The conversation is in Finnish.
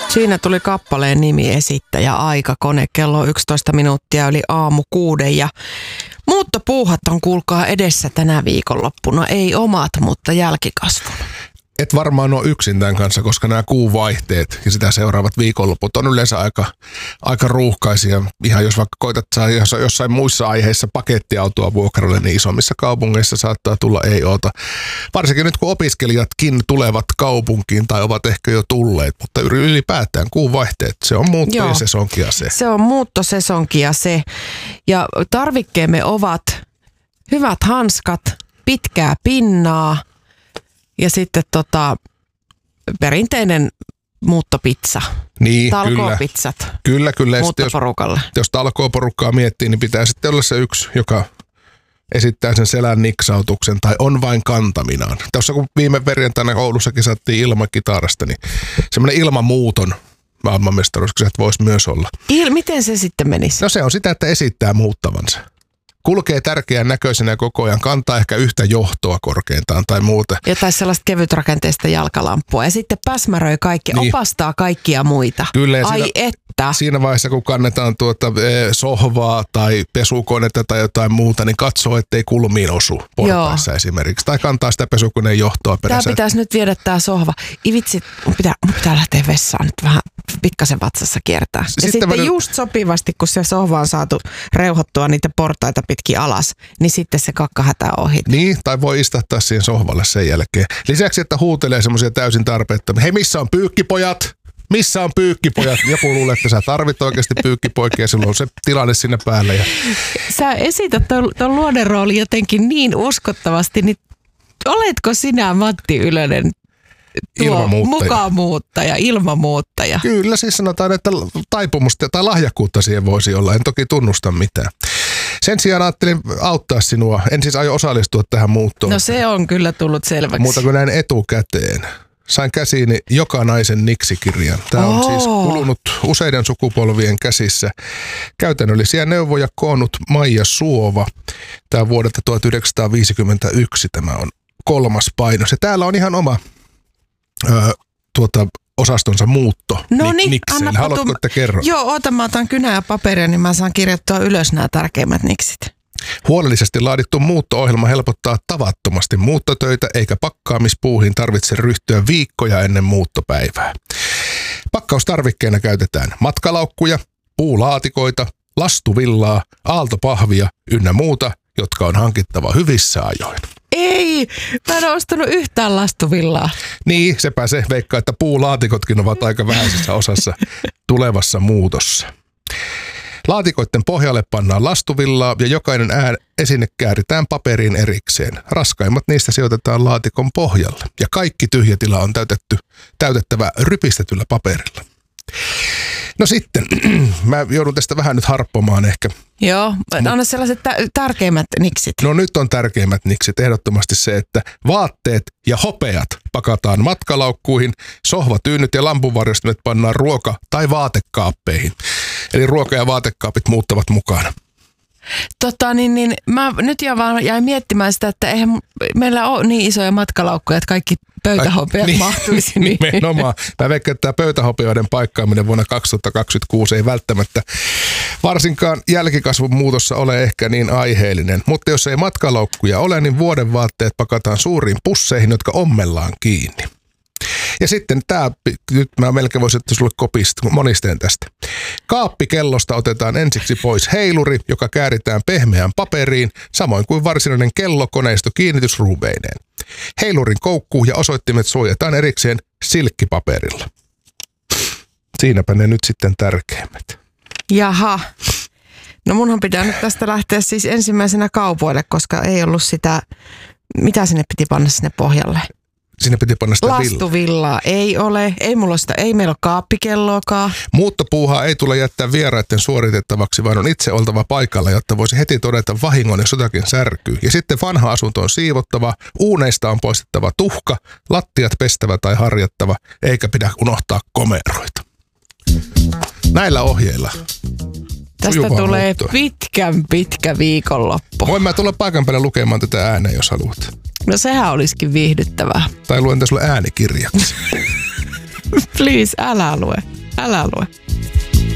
Siinä tuli kappaleen nimi, esittäjä, aikakone, kello 11 minuuttia yli aamu 6 ja muuttopuuhat on kuulkaa edessä tänä viikonloppuna. Ei omat, mutta jälkikasvun. Et varmaan ole yksin tämän kanssa, koska nämä kuuvaihteet ja sitä seuraavat viikonloput on yleensä aika ruuhkaisia. Ihan jos vaikka koitat saa jossain muissa aiheissa pakettiautoa vuokralle, niin isommissa kaupungeissa saattaa tulla ei-oota. Varsinkin nyt kun opiskelijatkin tulevat kaupunkiin tai ovat ehkä jo tulleet, mutta ylipäätään kuuvaihteet, se on muuttosesonkia se. Se on muuttosesonkia se. Ja tarvikkeemme ovat hyvät hanskat, pitkää pinnaa, ja sitten perinteinen muuttopizza. Niin, talkoopizzat. Kyllä. Muuttoporukalle. Jos talkooporukkaa miettii, niin pitää sitten olla se yksi, joka esittää sen selän niksautuksen tai on vain kantaminaan. Tuossa kun viime perjantaina Oulussakin saattiin ilmakitarasta, niin semmoinen ilmamuuton maailmanmestaruus voisi myös olla. Miten se sitten menisi? No se on sitä, että esittää muuttavansa. Kulkee tärkeän näköisenä koko ajan, kantaa ehkä yhtä johtoa korkeintaan tai muuta. Jotain sellaista kevytrakenteista jalkalampua ja sitten päsmäröi kaikki, niin. Opastaa kaikkia muita. Kyllä, Siinä vaiheessa, kun kannetaan sohvaa tai pesukonetta tai jotain muuta, niin katsoo, ettei kulmiin osu portaissa esimerkiksi. Tai kantaa sitä pesukoneen johtoa perässä. Tämä pitäisi nyt viedä tämä sohva. Vitsi, mun pitää lähteä vessaan nyt vähän pikkasen vatsassa kiertää. Ja sitten just sopivasti, kun se sohva on saatu reuhottua niitä portaita pitkin alas, niin sitten se kakkahätä ohi. Niin, tai voi istahtaa siihen sohvalle sen jälkeen. Lisäksi, että huutelee semmoisia täysin tarpeettomia. Hei, missä on pyykkipojat? Missä on pyykkipojat? Joku luulee, että sä tarvit oikeasti pyykkipoikia ja sulla on se tilanne sinne päälle. Ja sä esität ton luoderooli jotenkin niin uskottavasti, niin oletko sinä Matti Ylönen ilmamuuttaja? Kyllä, siis sanotaan, että taipumusta tai lahjakkuutta siihen voisi olla. En toki tunnusta mitään. Sen sijaan ajattelin auttaa sinua. En siis aio osallistua tähän muuttoon. No se on kyllä tullut selväksi. Muuta kuin näin etukäteen. Sain käsiini Joka naisen niksikirjan. Tämä on siis kulunut useiden sukupolvien käsissä. Käytännöllisiä neuvoja koonnut Maija Suova. Tämä on vuodelta 1951. Tämä on 3. painos. Ja täällä on ihan oma osastonsa muutto. No niin, haluatko, että kerro? Joo, mä otan kynää ja paperia, niin mä saan kirjoittaa ylös nämä tärkeimmät niksit. Huolellisesti laadittu muutto-ohjelma helpottaa tavattomasti muuttotöitä, eikä pakkaamispuuhin tarvitse ryhtyä viikkoja ennen muuttopäivää. Pakkaustarvikkeena käytetään matkalaukkuja, puulaatikoita, lastuvillaa, aaltopahvia ynnä muuta, jotka on hankittava hyvissä ajoin. Ei, mä en ole ostanut yhtään lastuvillaa. Niin, sepä se. Veikkaa, että puulaatikotkin ovat aika vähäisessä osassa tulevassa muutossa. Laatikoiden pohjalle pannaan lastuvillaa ja jokainen esine kääritään paperiin erikseen. Raskaimmat niistä sijoitetaan laatikon pohjalle ja kaikki tyhjä tila on täytettävä rypistetyllä paperilla. No sitten, mä joudun tästä vähän nyt harppomaan ehkä. Joo, anna sellaiset tärkeimmät niksit. No nyt on tärkeimmät niksit. Ehdottomasti se, että vaatteet ja hopeat pakataan matkalaukkuihin, sohvatyynyt ja lampunvarjostimet pannaan ruoka- tai vaatekaappeihin. Eli ruoka- ja vaatekaapit muuttavat mukana. Mä nyt jäin miettimään sitä, että eihän meillä ole niin isoja matkalaukkuja, että kaikki pöytähopeat mahtuisi. Nimenomaan. Mä veikkaan, että tämä pöytähopeoiden paikkaaminen vuonna 2026 ei välttämättä varsinkaan jälkikasvun muutossa ole ehkä niin aiheellinen. Mutta jos ei matkalaukkuja ole, niin vuoden vaatteet pakataan suuriin pusseihin, jotka ommellaan kiinni. Ja sitten nyt mä melkein voisin ottaa sulle monisteen tästä. Kaappikellosta otetaan ensiksi pois heiluri, joka kääritään pehmeään paperiin, samoin kuin varsinainen kellokoneisto kiinnitysruuveineen. Heilurin koukku ja osoittimet suojataan erikseen silkkipaperilla. Siinäpä ne nyt sitten tärkeimmät. Jaha. No munhan pitää nyt tästä lähteä siis ensimmäisenä kaupoille, koska ei ollut sitä, mitä sinne piti panna sinne pohjalle? Sinne piti panna sitä lastuvillaa ei ole, ei meillä ole kaappikelloakaan. Muuttopuuhaa ei tule jättää vieraiden suoritettavaksi, vaan on itse oltava paikalla, jotta voisi heti todeta vahingon, jos jotakin särkyy. Ja sitten vanha asunto on siivottava, uuneista on poistettava tuhka, lattiat pestävä tai harjattava, eikä pidä unohtaa komeroita. Näillä ohjeilla. Tästä tulee pitkä viikonloppu. Voin mä tulla paikan päälle lukemaan tätä ääneen, jos haluat. No sehän olisikin viihdyttävää. Tai luen tässä sulle äänikirjaksi. Please, älä lue. Älä lue.